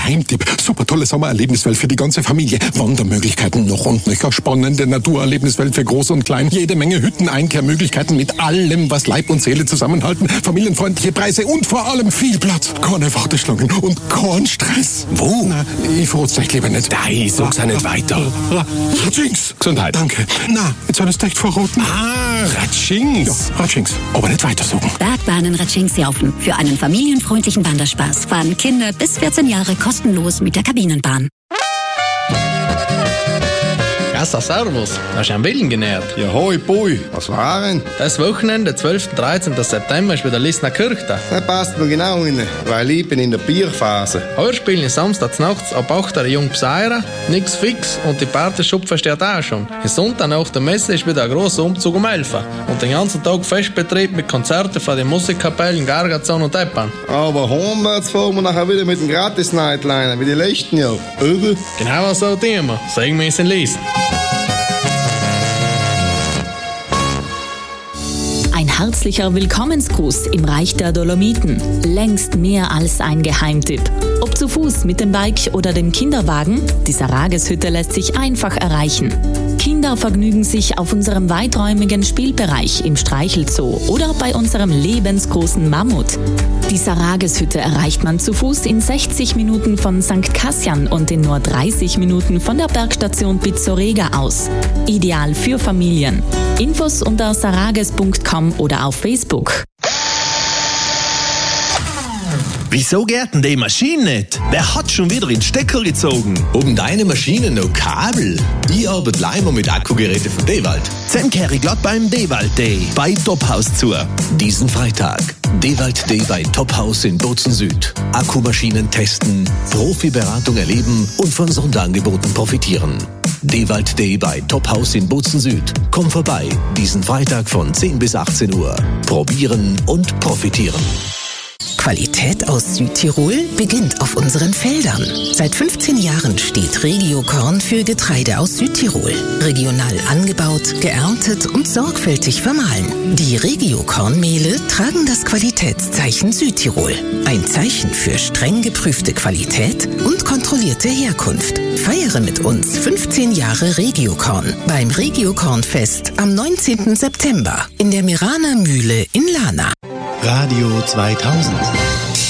Geheimtipp. Super tolle Sommererlebniswelt für die ganze Familie. Wandermöglichkeiten noch und nöcher. Spannende Naturerlebniswelt für Groß und Klein. Jede Menge Hütten, Einkehrmöglichkeiten mit allem, was Leib und Seele zusammenhalten. Familienfreundliche Preise und vor allem viel Platz. Keine Warteschlangen und kein Stress. Wo? Na, ich verrate euch lieber nicht. Nein, sag's auch nicht weiter. Ratschings. Gesundheit. Danke. Na, jetzt soll es echt verraten. Ratschings. Ja, Ratschings. Aber nicht weiter suchen. Bergbahnen Ratschingshaufen. Für einen familienfreundlichen Wanderspaß fahren Kinder bis 14 Jahre kostenlos mit der Kabinenbahn. Gassa, servus. Hast du einen Willen genährt? Ja, hoi, Bui. Was war denn? Das Wochenende, 12. und 13. September, ist wieder Lissner Kirche da. Das passt mir genau rein, weil ich bin in der Bierphase. Heuer spielen ist samstags nachts ab 8 Uhr Jung Pseira, nix fix und die Partyschupfe steht auch schon. Am Sonntag nach der Messe ist wieder ein grosser Umzug um 11 Uhr. Und den ganzen Tag Festbetrieb mit Konzerten von den Musikkapellen Gargazon und Eppan. Aber heimwärts fahren wir nachher wieder mit dem Gratis-Nightliner, wie die letzten Jahre, oder? Genau so tun wir. Sagen wir es in Lies. Ein herzlicher Willkommensgruß im Reich der Dolomiten. Längst mehr als ein Geheimtipp. Ob zu Fuß, mit dem Bike oder dem Kinderwagen, die Sarageshütte lässt sich einfach erreichen. Kinder vergnügen sich auf unserem weiträumigen Spielbereich im Streichelzoo oder bei unserem lebensgroßen Mammut. Die Sarageshütte erreicht man zu Fuß in 60 Minuten von St. Kassian und in nur 30 Minuten von der Bergstation Pizzorega aus. Ideal für Familien. Infos unter sarages.com oder auf Facebook. Wieso geht denn die Maschine nicht? Wer hat schon wieder in den Stecker gezogen? Oben deine Maschine noch Kabel? Ich arbeite leider mit Akkugeräten von Dewald. Sam Kerry glatt beim Dewald Day bei Tophaus zu. Diesen Freitag. Dewald Day bei Tophaus in Bozen Süd. Akkumaschinen testen, Profiberatung erleben und von Sonderangeboten profitieren. Dewald Day bei Tophaus in Bozen Süd. Komm vorbei, diesen Freitag von 10 bis 18 Uhr. Probieren und profitieren. Qualität aus Südtirol beginnt auf unseren Feldern. Seit 15 Jahren steht Regiokorn für Getreide aus Südtirol. Regional angebaut, geerntet und sorgfältig vermahlen. Die Regiokornmehle tragen das Qualitätszeichen Südtirol. Ein Zeichen für streng geprüfte Qualität und kontrollierte Herkunft. Feiere mit uns 15 Jahre Regiokorn beim Regiokornfest am 19. September in der Meraner Mühle in Lana. Radio 2000